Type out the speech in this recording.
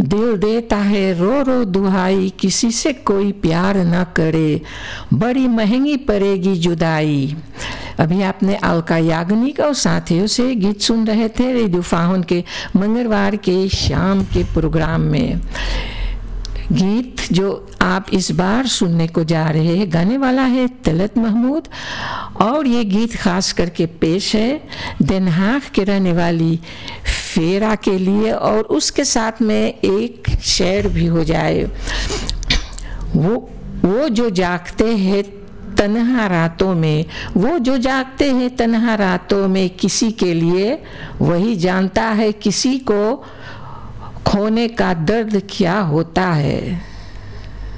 दिल देता है रो रो दुहाई, किसी से कोई प्यार ना करे, बड़ी महंगी पड़ेगी जुदाई। अभी आपने अलका याग्निक और साथियों से गीत सुन रहे थे रेडियो फाहुन के मंगलवार के शाम के प्रोग्राम में। गीत जो आप इस बार सुनने को जा रहे हैं, गाने वाला है तलत महमूद, और ये गीत खास करके पेश है Den Haag के रहने वाली फेरा के लिए, और उसके साथ में एक शेर भी हो जाए। वो जो जागते हैं तन्हा रातों में, वो जो जागते हैं तन्हा रातों में किसी के लिए, वही जानता है किसी को खोने का दर्द क्या होता है।